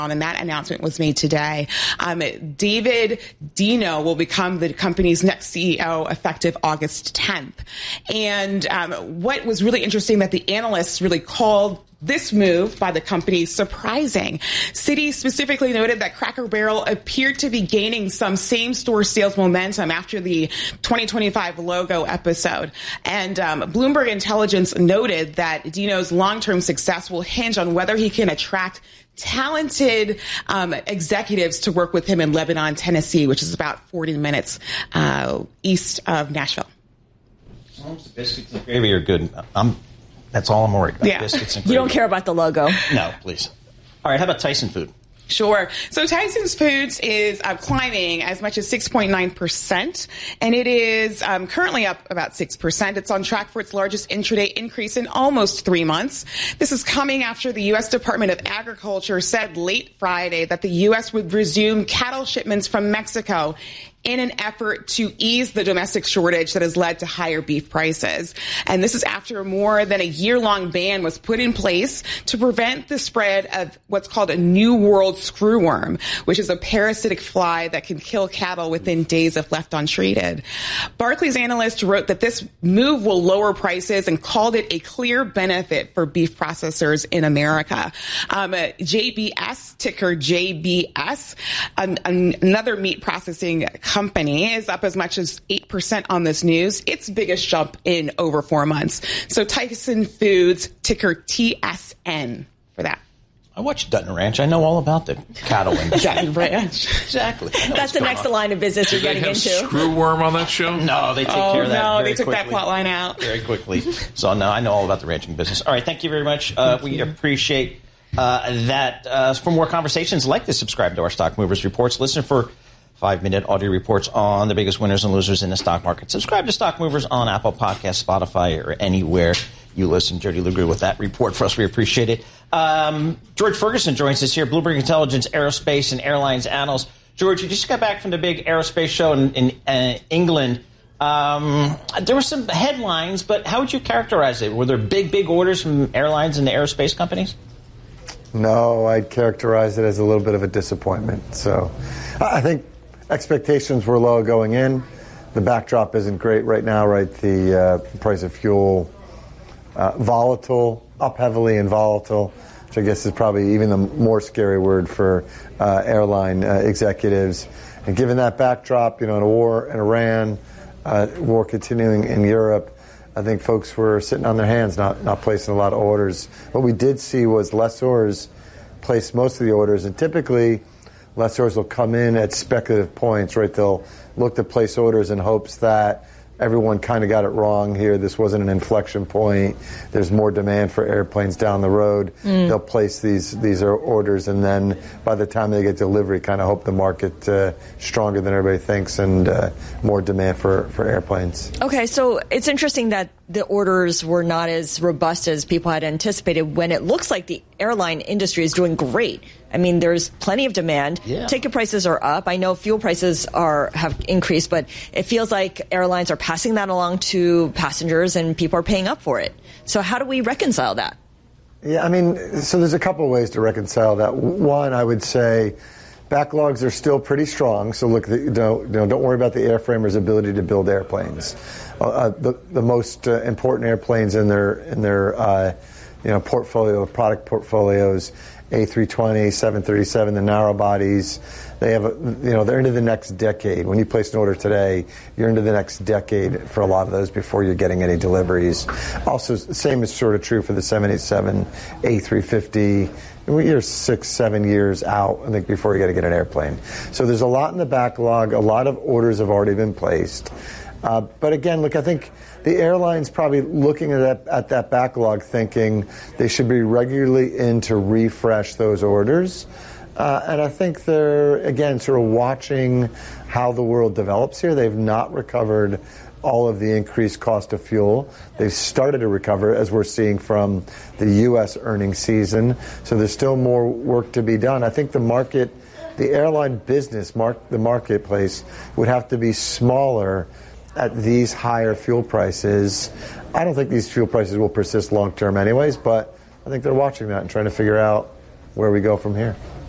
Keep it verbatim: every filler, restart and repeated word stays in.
and that announcement was made today. Um, David Deno will become the company's next C E O effective August tenth. And um, what was really interesting that the analysts really called this move by the company surprising. Citi specifically noted that Cracker Barrel appeared to be gaining some same-store sales momentum after the twenty twenty-five logo episode. And um, Bloomberg Intelligence noted that Deno's long-term success will hinge on whether he can attract talented um, executives to work with him in Lebanon, Tennessee, which is about forty minutes uh, east of Nashville. As long as the biscuits and gravy are good, I'm That's all I'm worried about. Yeah. Biscuits and gravy. You don't care about the logo. No, please. All right, how about Tyson Food? Sure. So Tyson's Foods is uh, climbing as much as six point nine percent, and it is um, currently up about six percent. It's on track for its largest intraday increase in almost three months. This is coming after the U S Department of Agriculture said late Friday that the U S would resume cattle shipments from Mexico in an effort to ease the domestic shortage that has led to higher beef prices. And this is after more than a year-long ban was put in place to prevent the spread of what's called a New World screwworm, which is a parasitic fly that can kill cattle within days if left untreated. Barclays analyst wrote that this move will lower prices and called it a clear benefit for beef processors in America. Um, J B S, ticker J B S, an, an, another meat processing company, is up as much as eight percent on this news, its biggest jump in over four months. So Tyson Foods, ticker T S N for that. I watch Dutton Ranch. I know all about the cattle industry. Dutton Ranch. Exactly. That's the next line of business you're Did getting they have into. Screwworm on that show? No, they take Oh, care of that no, very they took quickly. that plot line out. Very quickly. So, no, I know all about the ranching business. All right, thank you very much. Uh, we you. appreciate uh, that. Uh, for more conversations like this, subscribe to our Stock Movers Reports. Listen for five-minute audio reports on the biggest winners and losers in the stock market. Subscribe to Stock Movers on Apple Podcasts, Spotify, or anywhere you listen. Jody LeGroux with that report for us. We appreciate it. Um, George Ferguson joins us here, Bloomberg Intelligence Aerospace and Airlines analyst. George, you just got back from the big aerospace show in, in uh, England. Um, there were some headlines, but how would you characterize it? Were there big, big orders from airlines and the aerospace companies? No, I'd characterize it as a little bit of a disappointment. So I think expectations were low going in. The backdrop isn't great right now, right? The uh, price of fuel, uh, volatile, up heavily and volatile, which I guess is probably even the more scary word for uh, airline uh, executives. And given that backdrop, you know, in a war in Iran, uh, war continuing in Europe, I think folks were sitting on their hands, not, not placing a lot of orders. What we did see was lessors place most of the orders, and typically lessors will come in at speculative points, right? They'll look to place orders in hopes that everyone kind of got it wrong here. This wasn't an inflection point. There's more demand for airplanes down the road. Mm. They'll place these these orders, and then by the time they get delivery, kind of hope the market uh, stronger than everybody thinks and uh, more demand for, for airplanes. Okay, so it's interesting that the orders were not as robust as people had anticipated when it looks like the airline industry is doing great. I mean, there's plenty of demand. Yeah. Ticket prices are up. I know fuel prices are have increased, but it feels like airlines are passing that along to passengers and people are paying up for it. So how do we reconcile that? Yeah, I mean, so there's a couple of ways to reconcile that. One, I would say backlogs are still pretty strong. So look, you know, don't, don't worry about the airframers' ability to build airplanes. Uh, the, the most uh, important airplanes in their in their uh, you know portfolio, product portfolios, A three twenty, seven thirty-seven, the narrow bodies. They have, a, you know, they're into the next decade. When you place an order today, you're into the next decade for a lot of those before you're getting any deliveries. Also, same is sort of true for the seven eighty-seven, A three fifty. You're six, seven years out, I think, before you got to get an airplane. So there's a lot in the backlog. A lot of orders have already been placed. Uh, but again, look, I think the airline's probably looking at that, at that backlog thinking they should be regularly in to refresh those orders. Uh, and I think they're, again, sort of watching how the world develops here. They've not recovered all of the increased cost of fuel. They've started to recover, as we're seeing from the U S earnings season. So there's still more work to be done. I think the market, the airline business, mark, the marketplace, would have to be smaller at these higher fuel prices. I don't think these fuel prices will persist long term anyways, but I think they're watching that and trying to figure out where we go from here.